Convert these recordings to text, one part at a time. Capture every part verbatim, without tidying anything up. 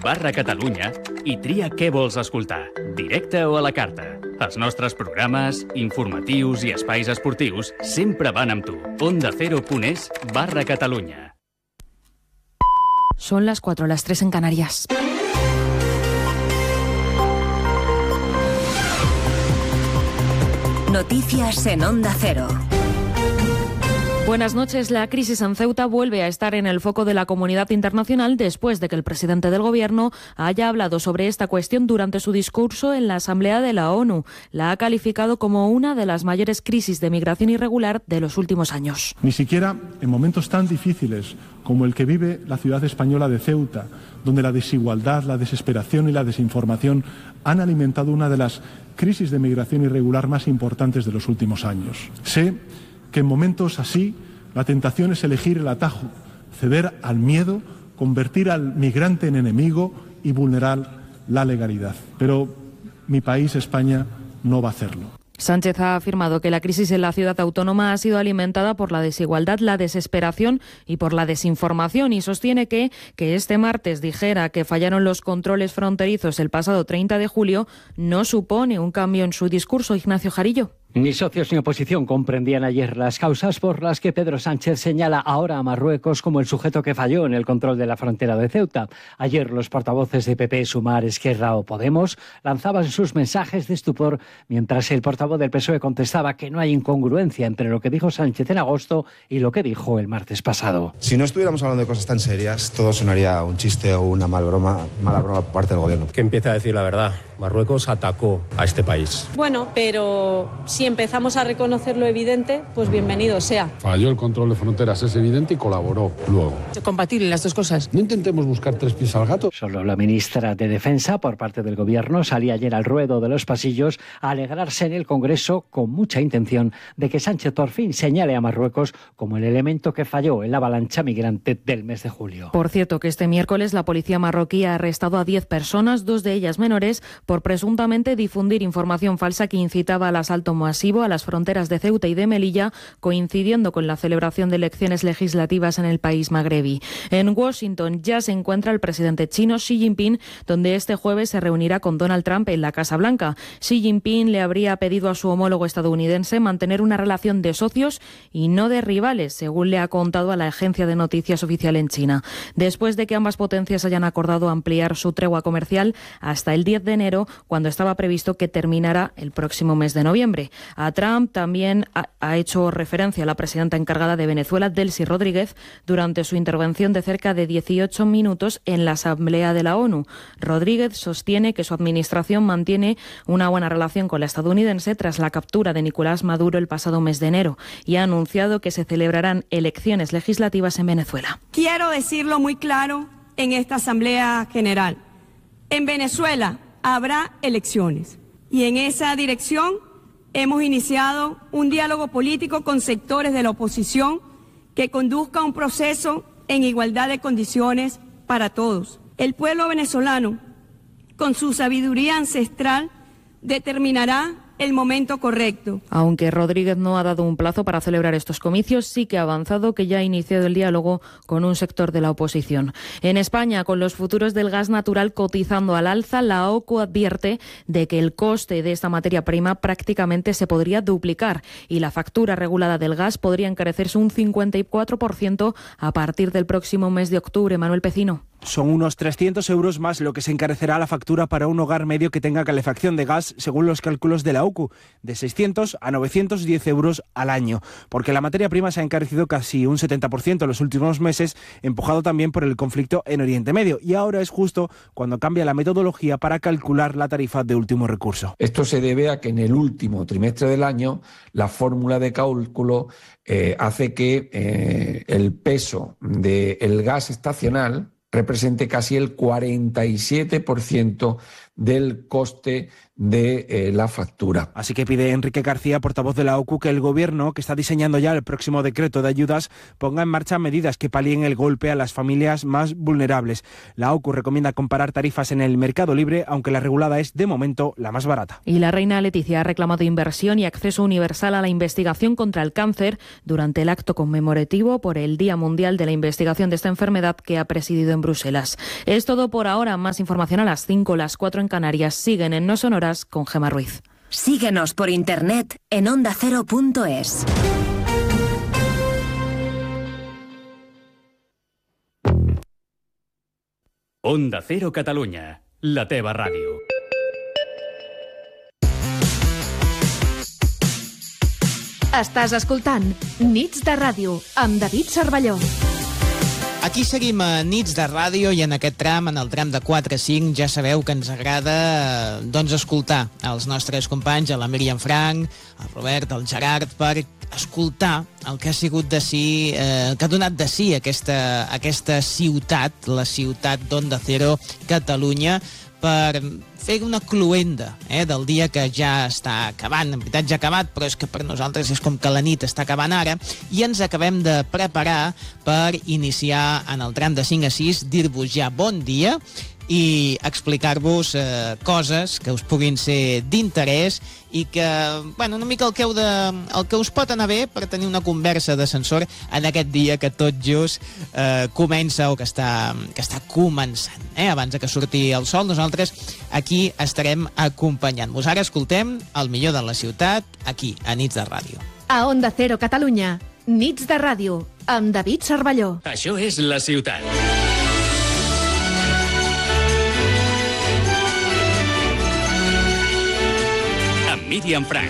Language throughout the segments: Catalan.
barra Catalunya i tria què vols escoltar, directe o a la carta. Els nostres programes, informatius i espais esportius sempre van amb tu. Onda Cero punt es barra Catalunya. Son las cuatro, las tres en Canarias. Noticias en Onda Cero. Buenas noches. La crisis en Ceuta vuelve a estar en el foco de la comunidad internacional después de que el presidente del Gobierno haya hablado sobre esta cuestión durante su discurso en la Asamblea de la ONU. La ha calificado como una de las mayores crisis de migración irregular de los últimos años. Ni siquiera en momentos tan difíciles como el que vive la ciudad española de Ceuta, donde la desigualdad, la desesperación y la desinformación han alimentado una de las crisis de migración irregular más importantes de los últimos años. Sé que en momentos así la tentación es elegir el atajo, ceder al miedo, convertir al migrante en enemigo y vulnerar la legalidad. Pero mi país, España, no va a hacerlo. Sánchez ha afirmado que la crisis en la ciudad autónoma ha sido alimentada por la desigualdad, la desesperación y por la desinformación, y sostiene que, que este martes dijera que fallaron los controles fronterizos el pasado treinta de julio no supone un cambio en su discurso. Ignacio Jarillo. Ni socios ni oposición comprendían ayer las causas por las que Pedro Sánchez señala ahora a Marruecos como el sujeto que falló en el control de la frontera de Ceuta. Ayer los portavoces de P P, Sumar, Esquerra o Podemos lanzaban sus mensajes de estupor, mientras el portavoz del P S O E contestaba que no hay incongruencia entre lo que dijo Sánchez en agosto y lo que dijo el martes pasado. Si no estuviéramos hablando de cosas tan serias, todo sonaría un chiste o una mal broma, mala broma por parte del gobierno. Que empiece a decir la verdad. Marruecos atacó a este país. Bueno, pero si empezamos a reconocer lo evidente, pues bienvenido sea. Falló el control de fronteras, es evidente, y colaboró luego. Compatible las dos cosas. No intentemos buscar tres pies al gato. Solo la ministra de Defensa, por parte del Gobierno, salía ayer al ruedo de los pasillos a alegrarse en el Congreso con mucha intención de que Sánchez por fin señale a Marruecos como el elemento que falló en la avalancha migrante del mes de julio. Por cierto, que este miércoles la policía marroquí ha arrestado a diez personas, dos de ellas menores, por presuntamente difundir información falsa que incitaba al asalto masivo a las fronteras de Ceuta y de Melilla, coincidiendo con la celebración de elecciones legislativas en el país magrebí. En Washington ya se encuentra el presidente chino Xi Jinping, donde este jueves se reunirá con Donald Trump en la Casa Blanca. Xi Jinping le habría pedido a su homólogo estadounidense mantener una relación de socios y no de rivales, según le ha contado a la agencia de noticias oficial en China. Después de que ambas potencias hayan acordado ampliar su tregua comercial hasta el diez de enero, cuando estaba previsto que terminara el próximo mes de noviembre. A Trump también ha, ha hecho referencia a la presidenta encargada de Venezuela, Delcy Rodríguez, durante su intervención de cerca de dieciocho minutos en la Asamblea de la ONU. Rodríguez sostiene que su administración mantiene una buena relación con la estadounidense tras la captura de Nicolás Maduro el pasado mes de enero y ha anunciado que se celebrarán elecciones legislativas en Venezuela. Quiero decirlo muy claro en esta Asamblea General. En Venezuela habrá elecciones y en esa dirección hemos iniciado un diálogo político con sectores de la oposición que conduzca a un proceso en igualdad de condiciones para todos. El pueblo venezolano, con su sabiduría ancestral, determinará el momento correcto. Aunque Rodríguez no ha dado un plazo para celebrar estos comicios, sí que ha avanzado que ya ha iniciado el diálogo con un sector de la oposición. En España, con los futuros del gas natural cotizando al alza, la O C U advierte de que el coste de esta materia prima prácticamente se podría duplicar y la factura regulada del gas podría encarecerse un cincuenta y cuatro por ciento a partir del próximo mes de octubre. Manuel Pecino. Son unos trescientos euros más lo que se encarecerá la factura para un hogar medio que tenga calefacción de gas, según los cálculos de la O C U, de seiscientos a novecientos diez euros al año, porque la materia prima se ha encarecido casi un setenta por ciento en los últimos meses, empujado también por el conflicto en Oriente Medio, y ahora es justo cuando cambia la metodología para calcular la tarifa de último recurso. Esto se debe a que en el último trimestre del año la fórmula de cálculo eh, hace que eh, el peso del gas estacional represente casi el cuarenta y siete por ciento del coste de eh, la factura. Así que pide Enrique García, portavoz de la O C U, que el Gobierno, que está diseñando ya el próximo decreto de ayudas, ponga en marcha medidas que palíen el golpe a las familias más vulnerables. La O C U recomienda comparar tarifas en el mercado libre, aunque la regulada es, de momento, la más barata. Y la reina Letizia ha reclamado inversión y acceso universal a la investigación contra el cáncer durante el acto conmemorativo por el Día Mundial de la Investigación de esta enfermedad que ha presidido en Bruselas. Es todo por ahora. Más información a las cinco, las cuatro en Canarias. Siguen en No Sonoras con Gemma Ruiz. Síguenos por internet en onda cero punto es. Onda Cero Catalunya, la teva ràdio. Estàs escoltant Nits de Ràdio amb David Cervelló. Aquí seguim a Nits de Ràdio i en aquest tram, en el tram de quatre a cinc, ja sabeu que ens agrada doncs, escoltar els nostres companys, la Míriam Frank, el Robert, el Gerard, per escoltar el que ha sigut de si, eh, que ha donat de si aquesta, aquesta ciutat, la ciutat d'Onda Cero Catalunya, per fer una cluenda eh, del dia que ja està acabant. En veritat ja ha acabat, però és que per nosaltres és com que la nit està acabant ara i ens acabem de preparar per iniciar en el tram de cinc a sis, dir-vos ja bon dia i explicar-vos eh, coses que us puguin ser d'interès i que, bueno, una mica el que, heu de, el que us pot anar bé per tenir una conversa d'ascensor en aquest dia que tot just eh, comença o que està, que està començant. Eh? Abans de que surti el sol, nosaltres aquí estarem acompanyant-vos. Ara escoltem el millor de la ciutat aquí, a Nits de Ràdio. A Onda Cero Catalunya, Nits de Ràdio, amb David Cervelló. Això és la ciutat. Míriam Frank.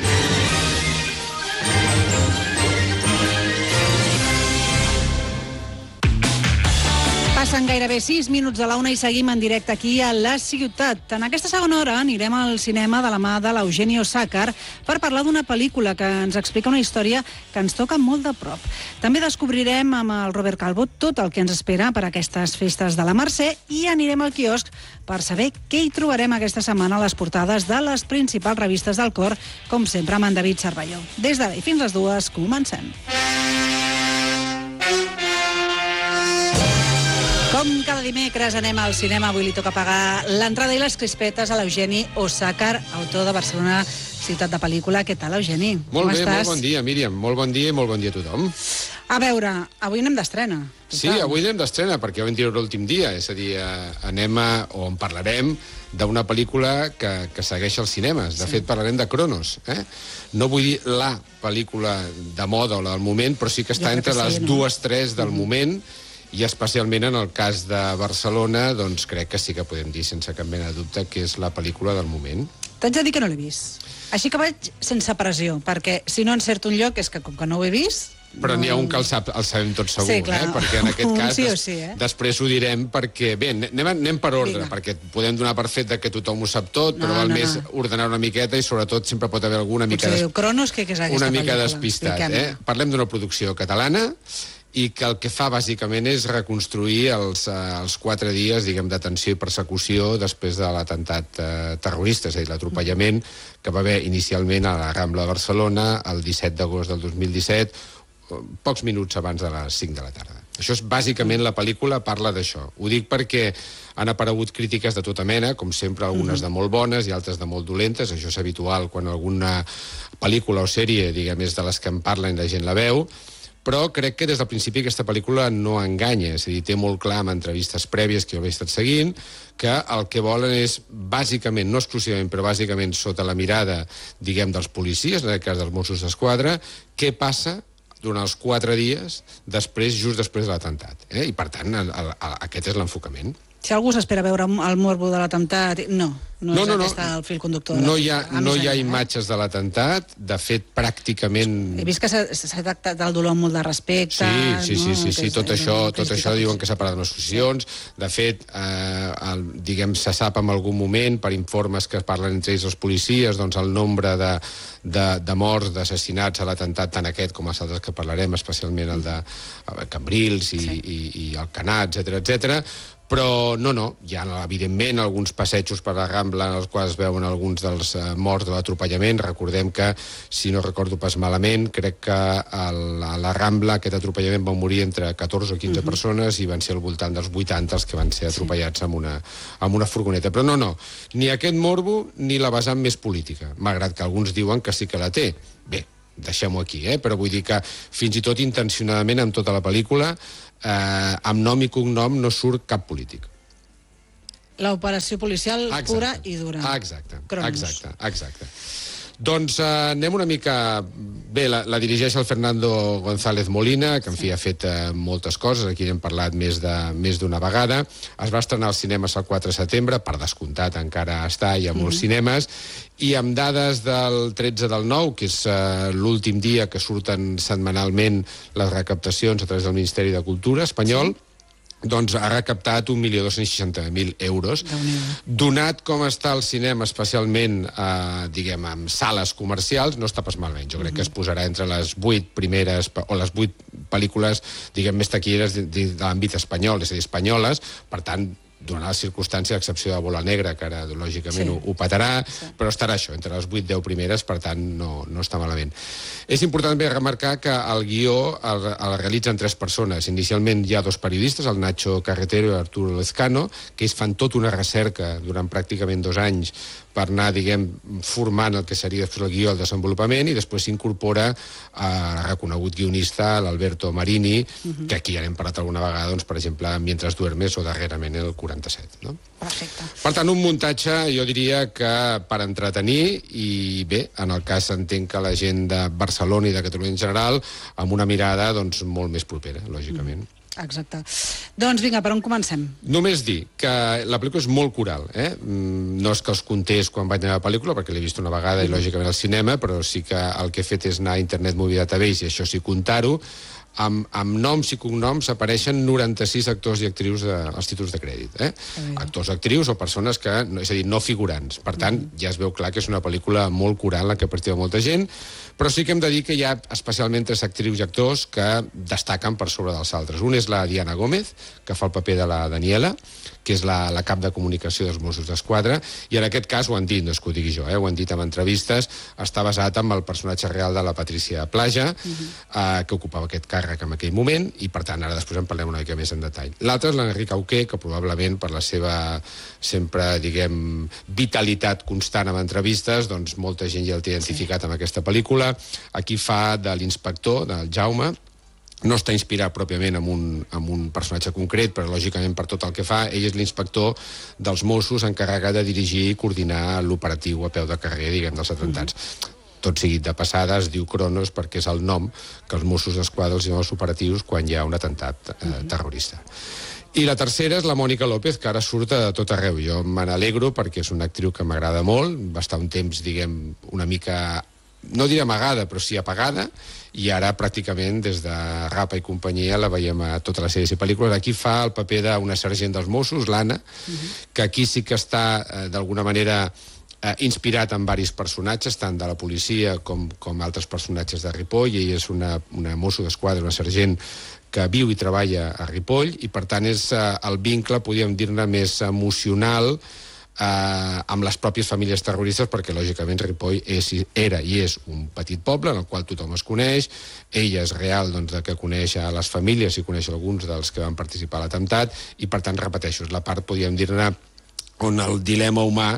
Passen gairebé sis minuts de la una i seguim en directe aquí a la ciutat. En aquesta segona hora anirem al cinema de la mà de l'Eugeni Osàcar per parlar d'una pel·lícula que ens explica una història que ens toca molt de prop. També descobrirem amb el Robert Calvo tot el que ens espera per aquestes festes de la Mercè i anirem al quiosc per saber què hi trobarem aquesta setmana a les portades de les principals revistes del cor, com sempre amb en David Cervelló. Des d'ara i fins les dues, comencem. Com cada dimecres anem al cinema, avui li toca pagar l'entrada i les crispetes a l'Eugeni Osàcar, autor de Barcelona, ciutat de pel·lícula. Què tal, Eugeni? Molt Com bé, estàs? molt bon dia, Míriam. Molt bon dia i molt bon dia a tothom. A veure, avui anem d'estrena. Sí, avui anem d'estrena, perquè vam dir l'últim dia, és a dir, anem a, o en parlarem d'una pel·lícula que, que segueix als cinemes. De sí. fet, parlarem de Cronos. Eh? No vull dir la pel·lícula de moda o la del moment, però sí que està entre les sí, no? dues, tres del mm-hmm. moment, i especialment en el cas de Barcelona, doncs crec que sí que podem dir sense cap mena de dubte que és la pel·lícula del moment. T'haig de dir que no l'he vist. Així que vaig sense pressió, perquè si no encerto un lloc és que com que no ho he vist... Però n'hi ha un que el, sap, el sabem tots segur, sí, clar. eh? Perquè en aquest cas sí sí, eh? després ho direm perquè... Bé, anem, anem per ordre, Vinga. perquè podem donar per fet que tothom ho sap tot, no, però val no, més no. ordenar una miqueta i sobretot sempre pot haver alguna mica, des... Cronos, que, que és una mica despistat. Eh? Parlem d'una producció catalana i que el que fa bàsicament és reconstruir els, els quatre dies, diguem, d'atenció i persecució després de l'atemptat eh, terrorista, és a dir, l'atropellament que va haver inicialment a la Rambla de Barcelona el disset d'agost del dos mil disset, pocs minuts abans de les cinc de la tarda. Això és bàsicament la pel·lícula, parla d'això. Ho dic perquè han aparegut crítiques de tota mena, com sempre, algunes de molt bones i altres de molt dolentes. Això és habitual quan alguna pel·lícula o sèrie, diguem, és de les que en parlen i la gent la veu, però crec que des del principi aquesta pel·lícula no enganya, és a dir, té molt clar amb entrevistes prèvies que jo he estat seguint, que el que volen és, bàsicament, no exclusivament, però bàsicament sota la mirada, diguem, dels policies, en el cas dels Mossos d'Esquadra, què passa durant els quatre dies després, just després de l'atemptat. Eh? I, per tant, el, el, aquest és l'enfocament. Si algú s'espera veure el morbo de l'atemptat, no. No, no, és no, aquest no. el fil conductor. No hi ha, no hi ha imatges de l'atemptat. De fet, pràcticament... He vist que s'ha tractat el dolor amb molt de respecte. Sí, sí, sí, no? sí, sí. Tot això, tot això diuen que s'ha parat en associacions. De fet, eh, el, diguem, se sap en algun moment, per informes que parlen entre ells els policies, doncs el nombre de, de, de morts, d'assassinats a l'atemptat, tant aquest com els altres que parlarem, especialment el de Cambrils i, sí. i, i Alcanar, etcètera, etcètera. Però no, no, hi ha evidentment alguns passejos per la Rambla en els quals es veuen alguns dels eh, morts de l'atropellament. Recordem que, si no recordo pas malament, crec que a la, a la Rambla aquest atropellament va morir entre catorze o quinze uh-huh. persones i van ser al voltant dels vuitanta els que van ser atropellats sí. amb, una, amb una furgoneta. Però no, no, ni aquest morbo ni la vessant més política, malgrat que alguns diuen que sí que la té. Bé, deixem-ho aquí, eh? Però vull dir que fins i tot intencionadament amb tota la pel·lícula Eh, amb nom i cognom no surt cap polític. L'operació policial exacte. Pura i dura. Exacte, Cronos. exacte, exacte. Doncs eh, anem una mica... Bé, la, la dirigeix el Fernando González Molina, que en fi ha fet eh, moltes coses, aquí n'hem parlat més de més d'una vegada. Es va estrenar als cinemes el quatre de setembre, per descomptat encara està i a molts mm-hmm. cinemes, i amb dades del tretze del nou, que és eh, l'últim dia que surten setmanalment les recaptacions a través del Ministeri de Cultura espanyol, sí. doncs ha recaptat un milió dos-cents seixanta mil euros. Donat com està el cinema, especialment, eh, diguem, amb sales comercials, no està pas malament. Jo crec que es posarà entre les vuit primeres, o les vuit pel·lícules, diguem, més taquilleres de, de, de l'àmbit espanyol, és a dir, espanyoles, per tant, donant la circumstància, a excepció de Bola Negra, que ara, lògicament, sí. ho, ho petarà, sí. però estarà això, entre les vuit deu primeres, per tant, no, no està malament. És important bé remarcar que el guió el, el realitzen tres persones. Inicialment hi ha dos periodistes, el Nacho Carretero i Arturo Lezcano, que ells fan tota una recerca durant pràcticament dos anys per anar, diguem, formant el que seria després el guió, el desenvolupament, i després s'incorpora el reconegut guionista, l'Alberto Marini, uh-huh. que aquí ja n'hem parlat alguna vegada, doncs, per exemple, Mientras duermes o darrerament el quaranta-set. No? Perfecte. Per tant, un muntatge, jo diria que per entretenir, i bé, en el cas entenc que la gent de Barcelona i de Catalunya en general, amb una mirada doncs, molt més propera, lògicament. Mm. Exacte. Doncs vinga, per on comencem? Només dir que la pel·lícula és molt coral, eh? No és que els contés quan vaig anar a la pel·lícula, perquè l'he vist una vegada i lògicament al cinema, però sí que el que he fet és anar a Internet Movie Database, i això sí comptar-ho, amb, amb noms i cognoms apareixen noranta-sis actors i actrius de, als títols de crèdit. Eh? Actors, actrius o persones que, és a dir, no figurants. Per tant, ja es veu clar que és una pel·lícula molt coral, en la que participa molta gent, però sí que hem de dir que hi ha especialment tres actrius i actors que destaquen per sobre dels altres. Un és la Diana Gómez, que fa el paper de la Daniela, que és la, la cap de comunicació dels Mossos d'Esquadra, i en aquest cas ho han dit, no és que ho digui jo, eh? ho han dit en entrevistes, està basat en el personatge real de la Patricia Plaja, uh-huh. eh, que ocupava aquest càrrec en aquell moment, i per tant ara després en parlem una mica més en detall. L'altre és l'Enric Auqué, que probablement per la seva sempre, diguem, vitalitat constant en entrevistes, doncs molta gent ja el té identificat sí. amb aquesta pel·lícula. Aquí fa de l'inspector, del Jaume. No està inspirat pròpiament en un, en un personatge concret, però lògicament per tot el que fa, ell és l'inspector dels Mossos encarregat de dirigir i coordinar l'operatiu a peu de carrer, diguem, dels atemptats. Mm-hmm. Tot seguit de passada es diu Cronos perquè és el nom que els Mossos d'Esquadra els diuen els operatius quan hi ha un atemptat eh, mm-hmm. terrorista. I la tercera és la Mònica López, que ara surt de tot arreu. Jo me n'alegro perquè és una actriu que m'agrada molt, va estar un temps, diguem, una mica, no diré amagada, però sí apagada, i ara pràcticament des de Rapa i companyia la veiem a totes les sèries i pel·lícules. Aquí fa el paper d'una sergent dels Mossos, l'Anna, uh-huh. que aquí sí que està eh, d'alguna manera eh, inspirat en diversos personatges, tant de la policia com, com altres personatges de Ripoll. Ella és una, una Mosso d'Esquadra, una sergent que viu i treballa a Ripoll, i per tant és eh, el vincle, podríem dir-ne, més emocional Eh, amb les pròpies famílies terroristes, perquè lògicament Ripoll és, era i és un petit poble en el qual tothom es coneix. Ella és real, doncs, de que coneix a les famílies i coneix alguns dels que van participar a l'atemptat, i per tant, repeteixo, és la part, podríem dir-ne, on el dilema humà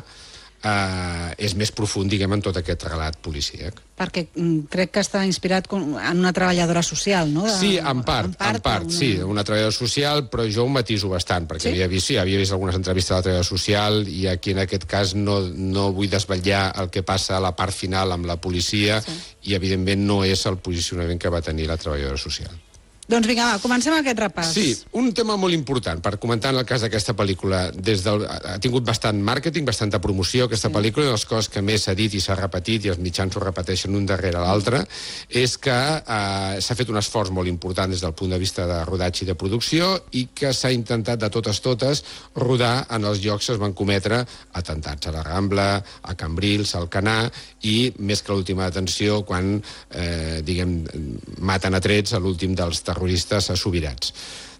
eh, és més profund, diguem, en tot aquest relat policíac. Perquè mm, crec que està inspirat en una treballadora social, no? De... Sí, en part, en part, en part una... sí, una treballadora social, però jo ho matiso bastant, perquè sí? havia, vist, sí, havia vist algunes entrevistes de la treballadora social, i aquí en aquest cas no, no vull desvetllar el que passa a la part final amb la policia, sí. i evidentment no és el posicionament que va tenir la treballadora social. Doncs vinga, va, comencem aquest repàs. Sí, un tema molt important per comentar en el cas d'aquesta pel·lícula. Des del, ha tingut bastant màrqueting, bastanta promoció, aquesta sí. pel·lícula, i les coses que més s'ha dit i s'ha repetit, i els mitjans ho repeteixen un darrere l'altre, és que eh, s'ha fet un esforç molt important des del punt de vista de rodatge i de producció, i que s'ha intentat de totes totes rodar en els llocs que es van cometre atemptats, a la Rambla, a Cambrils, a Alcanar, i més que l'última detenció, quan, eh, diguem, maten a trets a l'últim dels terroristes subirats.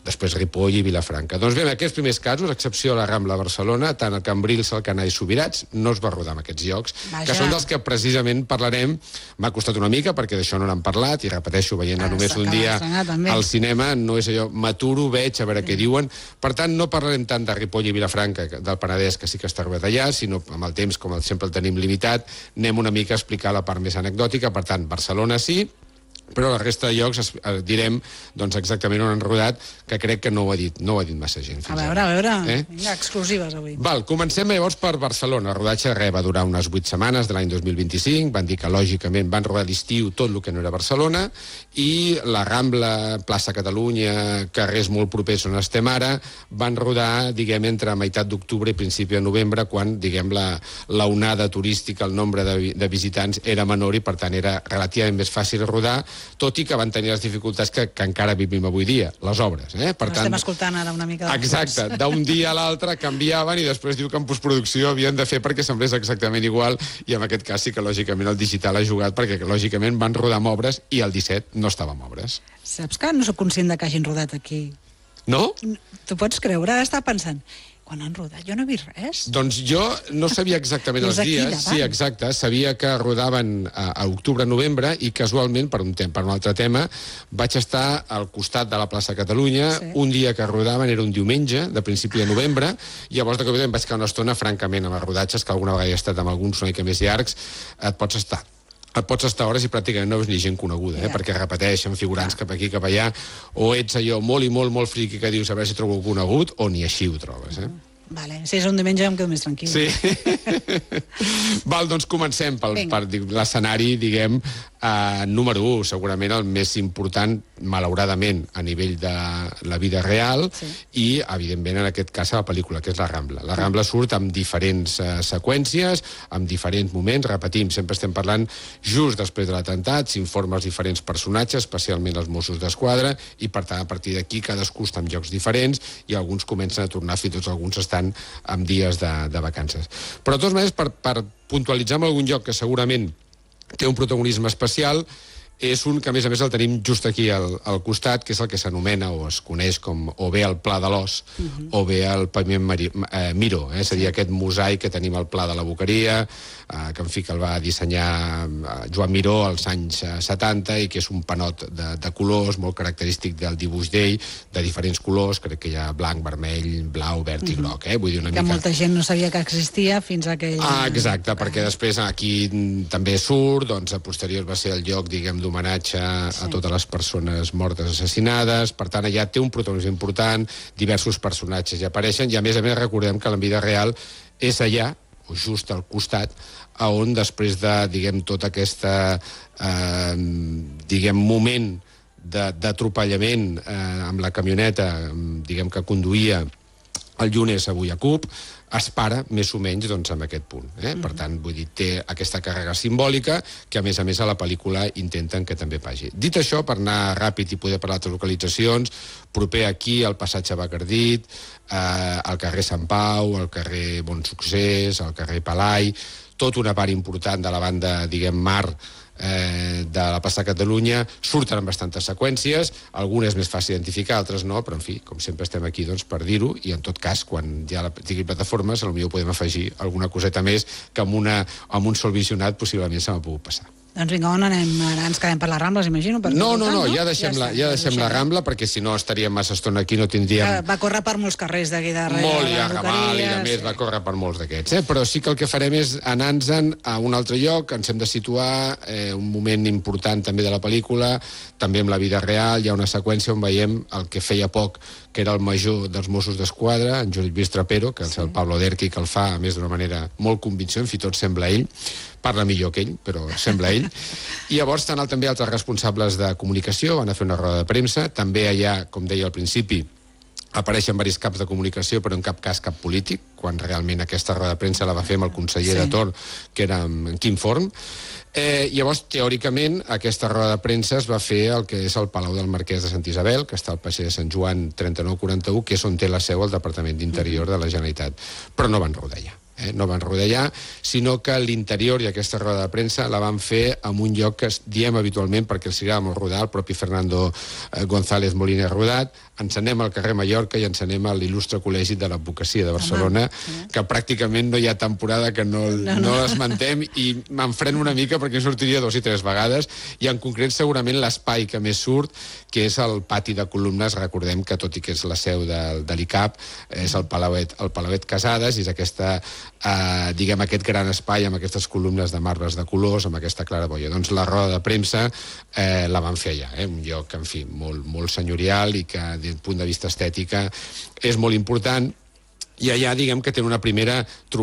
després Ripoll i Vilafranca. Doncs bé, en aquests primers casos, a excepció de la Rambla de Barcelona, tant el Cambrils, Alcanar i Subirats, no es va rodar en aquests llocs, Vaja. que són dels que precisament parlarem. M'ha costat una mica, perquè d'això no n'han parlat, i repeteixo, veient-la només un dia al cinema, no és allò, m'aturo, veig, a veure sí. què diuen. Per tant, no parlarem tant de Ripoll i Vilafranca, del Penedès, que sí que està rodat allà, sinó amb el temps, com sempre el tenim limitat, anem una mica a explicar la part més anecdòtica. Per tant, Barcelona sí, però la resta de llocs eh, direm doncs, exactament on han rodat, que crec que no ho ha dit, no ho ha dit massa gent. A veure, a veure, eh? Vinga, exclusives avui. Val, comencem llavors per Barcelona. El rodatge re, va durar unes vuit setmanes de l'any dos mil vint-i-cinc, van dir que lògicament van rodar l'estiu tot el que no era Barcelona, i la Rambla, plaça Catalunya, carrers molt propers on estem ara, van rodar, diguem, entre meitat d'octubre i principi de novembre, quan, diguem, la, la onada turística, el nombre de, de visitants era menor i, per tant, era relativament més fàcil rodar, tot i que van tenir les dificultats que, que encara vivim avui dia, les obres. Eh? Per no tant, estem escoltant ara una mica de exacte, d'un dia a l'altre canviaven i després diu que en postproducció havien de fer perquè semblés exactament igual, i en aquest cas sí que lògicament el digital ha jugat, perquè lògicament van rodar amb obres i el disset no estava amb obres. Saps que no soc conscient de que hagin rodat aquí? No? Tu pots creure? Estava pensant, quan han rodat? Jo no he vist res. Doncs jo no sabia exactament els dies. Sí, exacte. Sabia que rodaven a, a octubre-novembre i casualment, per un, tem per un altre tema, vaig estar al costat de la plaça Catalunya. Sí. Un dia que rodaven era un diumenge, de principi de novembre, i llavors de cop em vaig quedar una estona, francament, amb els rodatges, que alguna vegada he estat amb alguns una mica més llargs, et pots estar et pots estar hores i pràcticament no veus ni gent coneguda, eh? perquè repeteixen figurants cap aquí, cap allà, o ets allò molt i molt, molt friqui que dius a veure si trobo conegut, o ni així ho trobes. Eh? Vale. Si és un diumenge em quedo més tranquil. Sí. Val, doncs comencem pel, per l'escenari, diguem, eh, número u, segurament el més important, malauradament, a nivell de la vida real, sí. i, evidentment, en aquest cas, a la pel·lícula, que és la Rambla. La Rambla surt amb diferents eh, seqüències, amb diferents moments, repetim, sempre estem parlant just després de l'atemptat, s'informa els diferents personatges, especialment els Mossos d'Esquadra, i, per tant, a partir d'aquí, cadascú està en llocs diferents, i alguns comencen a tornar, fins i tot alguns estan amb dies de, de vacances. Però, de totes maneres, per, per puntualitzar en algun lloc que segurament té un protagonisme especial, és un que, a més a més, el tenim just aquí al, al costat, que és el que s'anomena o es coneix com o bé el Pla de l'Os, uh-huh. o bé el Paviment Mari, eh, Miró, eh? seria aquest mosaic que tenim al Pla de la Boqueria, eh, que en fi que el va dissenyar eh, Joan Miró als anys eh, setanta, i que és un panot de, de colors molt característic del dibuix d'ell, de diferents colors, crec que hi ha blanc, vermell, blau, verd i groc. Eh? Vull dir una que mica... molta gent no sabia que existia fins a que... Ah, exacte, ah. perquè després aquí també surt, doncs a posterior va ser el lloc, diguem, d'homenatge sí. a totes les persones mortes assassinades, per tant allà té un protagonisme important, diversos personatges hi apareixen, i a més a més recordem que la vida real és allà, o just al costat, on després de, diguem, tota aquesta eh, diguem, moment d'atropellament eh, amb la camioneta, diguem, que conduïa el Llunes avui a Cup, es para més o menys doncs, en aquest punt. Eh? Mm-hmm. Per tant, vull dir, té aquesta càrrega simbòlica que, a més a més, a la pel·lícula intenten que també pagi. Dit això, per anar ràpid i poder parlar d'altres localitzacions, proper aquí, al passatge Bacardit, eh, al carrer Sant Pau, al carrer Bon Succés, al carrer Palai, tota una part important de la banda, diguem, mar, Eh, de la plaça Catalunya, surten amb bastantes seqüències, algunes més fàcil d'identificar, altres no, però en fi, com sempre estem aquí doncs, per dir-ho, i en tot cas, quan hi ha la plataformes, potser podem afegir alguna coseta més que amb, una, amb un sol visionat possiblement se m'ha pogut passar. Doncs vinga, on anem? Ara ens quedem per les Rambles, imagino? Per no, no, no, no, ja deixem, ja la, ja deixem la Rambla, perquè si no estaríem massa estona aquí, no tindríem... Va córrer per molts carrers d'aquí darrere. Molt, i a Raval, i a més, va córrer per molts d'aquests. Eh? Però sí que el que farem és anar-nos-en a un altre lloc, ens hem de situar, eh, un moment important també de la pel·lícula, també amb la vida real, hi ha una seqüència on veiem el que feia poc, que era el major dels Mossos d'Esquadra, en Judit Bistrapero, que és el Pablo Derqui, que el fa, a més, d'una manera molt convincent, fins i tot sembla ell, parla millor que ell, però sembla ell. I llavors estan també altres responsables de comunicació, van a fer una roda de premsa, també allà, com deia al principi, apareixen diversos caps de comunicació, però en cap cas cap polític, quan realment aquesta roda de premsa la va fer amb el conseller sí. de torn, que era en Quim Forn. Eh, llavors, teòricament, aquesta roda de premsa es va fer el que és el Palau del Marquès de Sant Isabel, que està al passeig de Sant Joan trenta-nou quaranta-u, que és on té la seu el Departament d'Interior de la Generalitat. Però no van rodar allà. eh, no van rodar allà, sinó que l'interior i aquesta roda de premsa la van fer en un lloc que diem habitualment, perquè els agrada molt rodar, el propi Fernando González Molina ha rodat, ens anem al carrer Mallorca i ens anem a l'il·lustre Col·legi de l'Advocacia de Barcelona, Home. que pràcticament no hi ha temporada que no, no, no l'esmentem, i m'enfreno una mica perquè sortiria dos i tres vegades, i en concret segurament l'espai que més surt, que és el pati de columnes. Recordem que, tot i que és la seu de, de l'I C A P, és el Palauet, el Palauet Casades, i és aquesta, eh, diguem, aquest gran espai amb aquestes columnes de marbres de colors, amb aquesta claraboia. Doncs la roda de premsa eh, la van fer allà, eh, un lloc, en fi, molt, molt senyorial i que, des del punt de vista estètica, és molt important. I allà, diguem, que té una primera trobada